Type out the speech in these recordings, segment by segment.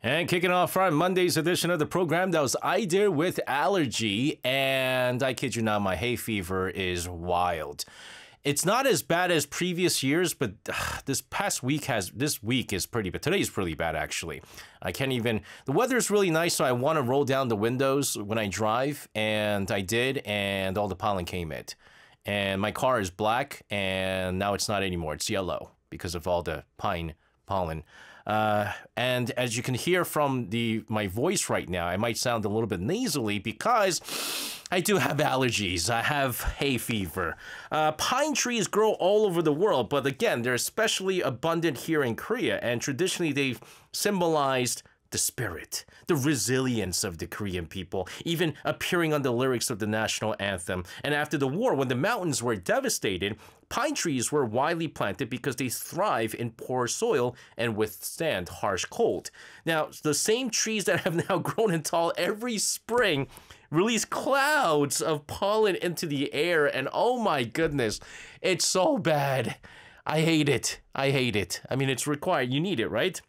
And kicking off our Monday's edition of the program, that was I Dare with Allergy. And I kid you not, my hay fever is wild. It's not as bad as previous years, but this week is pretty bad. Today is pretty bad, actually. I can't even, the weather is really nice, so I want to roll down the windows when I drive, and I did, and all the pollen came in. And my car is black, and now it's not anymore. It's yellow because of all the pine pollen. And as you can hear from my voice right now, I might sound a little bit nasally because I do have allergies. I have hay fever. Pine trees grow all over the world, but again, they're especially abundant here in Korea, and traditionally they've symbolized the spirit, the resilience of the Korean people, even appearing on the lyrics of the national anthem. And after the war, when the mountains were devastated, pine trees were widely planted because they thrive in poor soil and withstand harsh cold. Now, the same trees that have now grown and tall every spring release clouds of pollen into the air, and oh my goodness, it's so bad. I hate it. I hate it. I mean, it's required. You need it, right?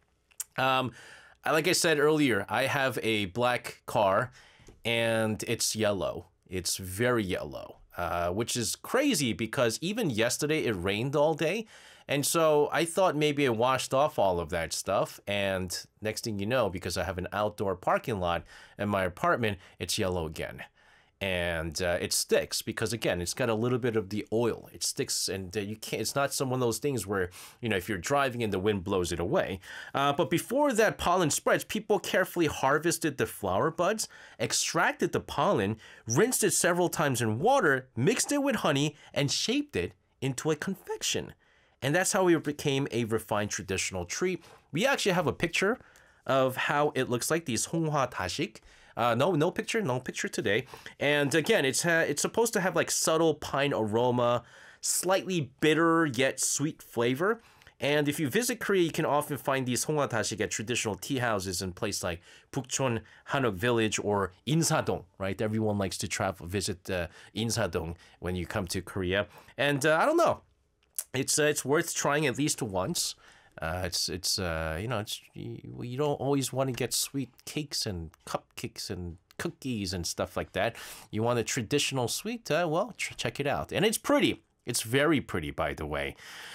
Like I said earlier, I have a black car, and it's yellow. It's very yellow, which is crazy because even yesterday it rained all day. And so I thought maybe I washed off all of that stuff. And next thing you know, because I have an outdoor parking lot in my apartment, it's yellow again. And it sticks because, again, it's got a little bit of the oil. It sticks, and you can't. It's not some of those things where, you know, if you're driving and the wind blows it away. But before that pollen spreads, people carefully harvested the flower buds, extracted the pollen, rinsed it several times in water, mixed it with honey, and shaped it into a confection. And that's how it became a refined traditional treat. We actually have a picture of how it looks like, these honghwa dashik. No picture today. And again, it's supposed to have like subtle pine aroma, slightly bitter yet sweet flavor. And if you visit Korea, you can often find these honghwa dashik at traditional tea houses in places like Bukchon, Hanok Village, or Insadong, right? Everyone likes to visit Insadong when you come to Korea. And I don't know, it's worth trying at least once. You don't always want to get sweet cakes and cupcakes and cookies and stuff like that. You want a traditional sweet? Well, check it out. And it's pretty. It's very pretty, by the way.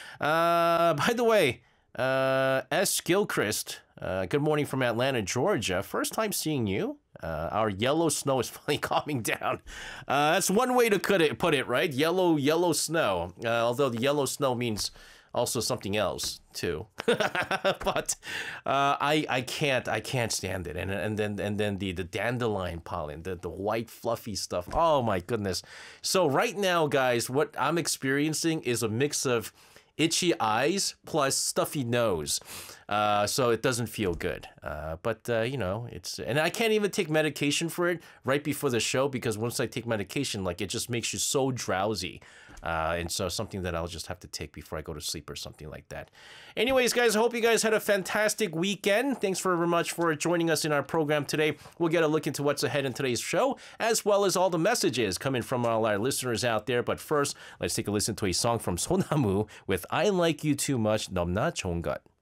S. Gilchrist, good morning from Atlanta, Georgia. First time seeing you. Our yellow snow is finally calming down. That's one way to put it, right? Yellow snow. Although the yellow snow means also something else too. But I can't stand it. And then the dandelion pollen, the white fluffy stuff. Oh my goodness. So right now, guys, what I'm experiencing is a mix of itchy eyes plus stuffy nose. So it doesn't feel good. But and I can't even take medication for it right before the show because once I take medication, like, it just makes you so drowsy. And so something that I'll just have to take before I go to sleep or something like that. Anyways, guys, I hope you guys had a fantastic weekend. Thanks very much for joining us in our program today. We'll get a look into what's ahead in today's show, as well as all the messages coming from all our listeners out there. But first, let's take a listen to a song from Sonamu with I Like You Too Much, 넘나 좋은 것.